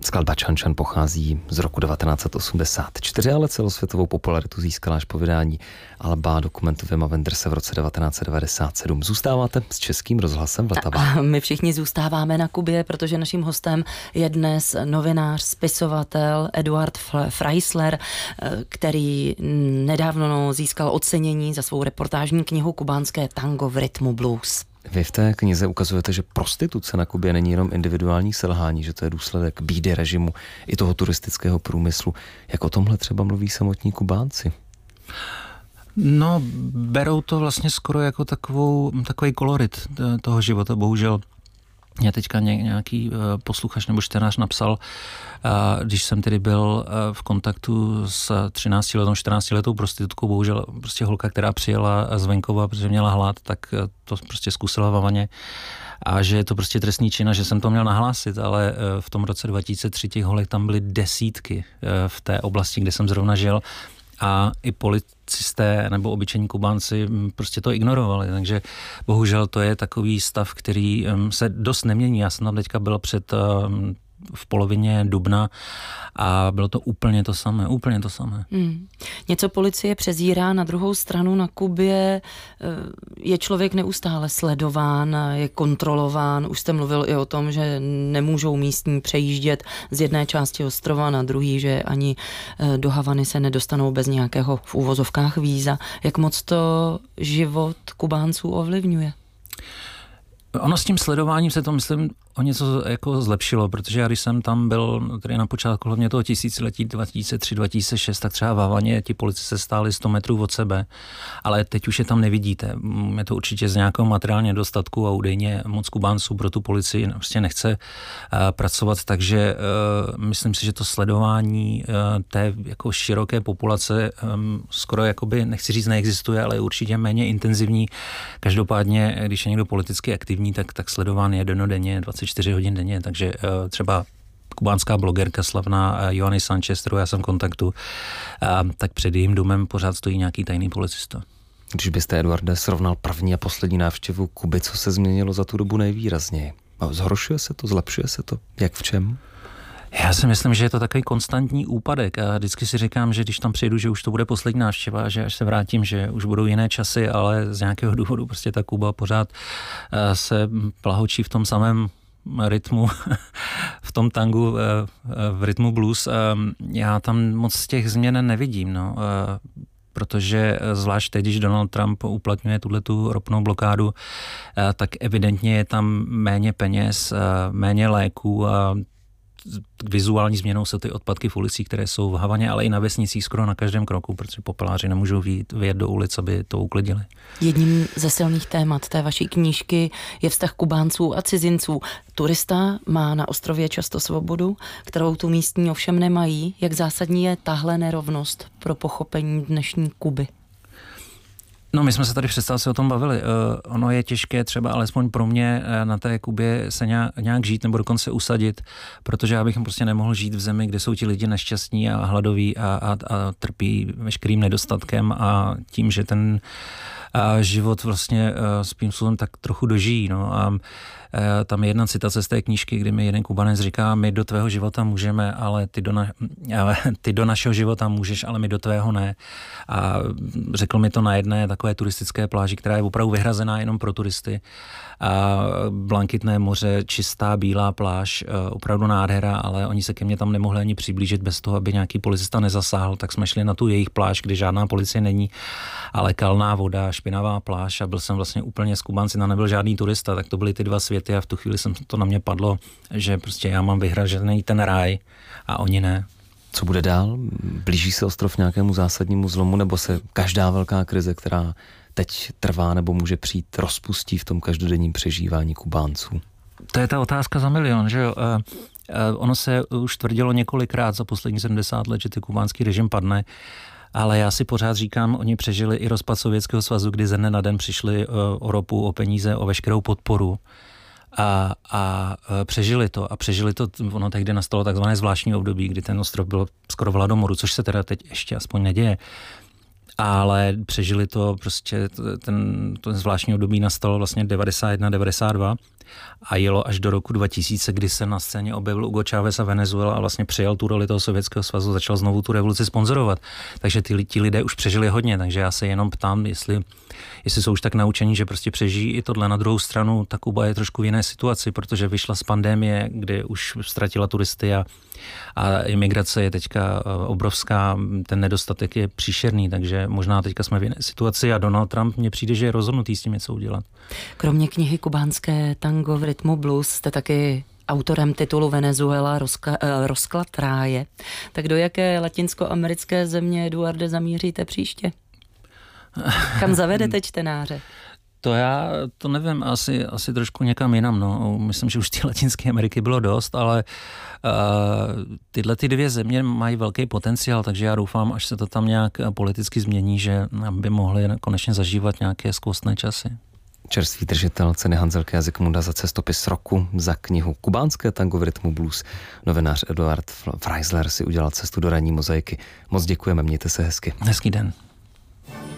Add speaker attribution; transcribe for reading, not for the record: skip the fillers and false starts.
Speaker 1: Skladba Čan Čan pochází z roku 1984, ale celosvětovou popularitu získala až po vydání alba dokumentu Vima Wenderse v roce 1997. Zůstáváte s Českým rozhlasem Vltava.
Speaker 2: A my všichni zůstáváme na Kubě, protože naším hostem je dnes novinář, spisovatel Eduard Freisler, který nedávno získal ocenění za svou reportážní knihu Kubánské tango v rytmu blues.
Speaker 1: Vy v té knize ukazujete, že prostituce na Kubě není jenom individuální selhání, že to je důsledek bídy režimu i toho turistického průmyslu. Jak o tomhle třeba mluví samotní Kubánci?
Speaker 3: No, berou to vlastně skoro jako takový kolorit toho života. Bohužel mě teďka nějaký posluchač nebo čtenář napsal, když jsem tedy byl v kontaktu s 14letou prostitutkou, bohužel prostě holka, která přijela z venkova, protože měla hlad, tak to prostě zkusila v vaně a že je to prostě trestný čin a že jsem to měl nahlásit, ale v tom roce 2003 těch holek tam byly desítky v té oblasti, kde jsem zrovna žil. A i policisté nebo obyčejní Kubánci prostě to ignorovali, takže bohužel to je takový stav, který se dost nemění. Já jsem tam teďka byl v polovině dubna a bylo to úplně to samé.
Speaker 2: Něco policie přezírá, na druhou stranu na Kubě je člověk neustále sledován, je kontrolován. Už jste mluvil i o tom, že nemůžou místní přejíždět z jedné části ostrova na druhý, že ani do Havany se nedostanou bez nějakého v úvozovkách víza. Jak moc to život Kubánců ovlivňuje?
Speaker 3: Ono s tím sledováním se to, myslím, o něco jako zlepšilo, protože já když jsem tam byl tady na počátku hlavně toho tisíciletí 2003-2006, tak třeba v Havaně ti policisté stáli 100 metrů od sebe, ale teď už je tam nevidíte. Je to určitě z nějakého materiálního nedostatku a údajně moc Kubánců pro tu policii prostě nechce pracovat, takže myslím si, že to sledování té jako široké populace skoro jakoby, nechci říct neexistuje, ale je určitě méně intenzivní. Každopádně, když je někdo politicky aktivní, tak sledován je dennodenně, 24 hodin denně, takže třeba kubánská blogerka slavná Joanny Sanchez, kterou já jsem v kontaktu, tak před jejím domem pořád stojí nějaký tajný policista.
Speaker 1: Když byste, Eduarde, srovnal první a poslední návštěvu Kuby, co se změnilo za tu dobu nejvýrazněji? Zhoršuje se to, zlepšuje se to? Jak v čem?
Speaker 3: Já si myslím, že je to takový konstantní úpadek a vždycky si říkám, že když tam přijedu, že už to bude poslední návštěva, že až se vrátím, že už budou jiné časy, ale z nějakého důvodu prostě ta Kuba pořád se plahočí v tom samém rytmu, v tom tangu, v rytmu blues. Já tam moc těch změn nevidím, no. Protože zvlášť teď, když Donald Trump uplatňuje tuhletu ropnou blokádu, tak evidentně je tam méně peněz, méně léků a vizuální změnou jsou ty odpadky v ulicích, které jsou v Havaně, ale i na vesnicích skoro na každém kroku, protože popeláři nemůžou vyjet do ulic, aby to uklidili. Jedním
Speaker 2: ze silných témat té vaší knížky je vztah Kubánců a cizinců. Turista má na ostrově často svobodu, kterou tu místní ovšem nemají. Jak zásadní je tahle nerovnost pro pochopení dnešní Kuby?
Speaker 3: No, my jsme se tady v přestávce o tom bavili. Ono je těžké třeba alespoň pro mě na té Kubě se nějak žít nebo dokonce usadit, protože já bych prostě nemohl žít v zemi, kde jsou ti lidi nešťastní a hladoví a trpí veškerým nedostatkem a tím, že ten život vlastně svým způsobem tak trochu dožijí. No. A tam je jedna citace z té knížky, kdy mi jeden Kubanec říká, my do tvého života můžeme, ale ty do našeho života můžeš, ale my do tvého ne. A řekl mi to na jedné takové turistické pláži, která je opravdu vyhrazená jenom pro turisty. A blankitné moře, čistá bílá pláž, opravdu nádhera, ale oni se ke mně tam nemohli ani přiblížit bez toho, aby nějaký policista nezasáhl, tak jsme šli na tu jejich pláž, kde žádná policie není, ale kalná voda, špinavá pláž a byl jsem vlastně úplně z Kubánci, nebyl žádný turista, tak to byly ty dva světy a v tu chvíli to na mě padlo, že prostě já mám vyhražený ten ráj a oni ne.
Speaker 1: Co bude dál? Blíží se ostrov nějakému zásadnímu zlomu, nebo se každá velká krize, která teď trvá nebo může přijít, rozpustí v tom každodenním přežívání Kubánců?
Speaker 3: To je ta otázka za milion, že jo? Ono se už tvrdilo několikrát za poslední 70 let, že ten kubánský režim padne, ale já si pořád říkám, oni přežili i rozpad Sovětského svazu, kdy ze dne na den přišli o ropu, o peníze, o veškerou podporu. A přežili to. Ono tehdy nastalo takzvané zvláštní období, kdy ten ostrov byl skoro v hladomoru, což se teda teď ještě aspoň neděje. Ale přežili to prostě, ten zvláštní období nastalo vlastně 91, 92 a jelo až do roku 2000, kdy se na scéně objevil Hugo Chávez a Venezuela a vlastně přijal tu roli toho Sovětského svazu, začal znovu tu revoluci sponzorovat. Takže ti lidé už přežili hodně, takže já se jenom ptám, jestli jsou už tak naučení, že prostě přežijí i tohle. Na druhou stranu, ta Kuba je trošku v jiné situaci, protože vyšla z pandemie, kdy už ztratila turisty a imigrace je teďka obrovská, ten nedostatek je příšerný, takže možná teďka jsme v jiné situaci a Donald Trump mně přijde, že je rozhodnutý s tím něco udělat.
Speaker 2: Kromě knihy Kubánské tango v rytmu blues jste taky autorem titulu Venezuela rozklad ráje. Tak do jaké latinskoamerické země, Eduarde, zamíříte příště? Kam zavedete čtenáře?
Speaker 3: To nevím, asi trošku někam jinam, no. Myslím, že už z té Latinské Ameriky bylo dost, ale tyhle ty dvě země mají velký potenciál, takže já doufám, až se to tam nějak politicky změní, že by mohli konečně zažívat nějaké skvostné časy.
Speaker 1: Čerstvý držitel ceny Hanzelky Zikmunda za cestopis roku, za knihu Kubánské tango v rytmu blues. Novinář Eduard Freisler si udělal cestu do ranní mozaiky. Moc děkujeme, mějte se hezky.
Speaker 3: Hezký den.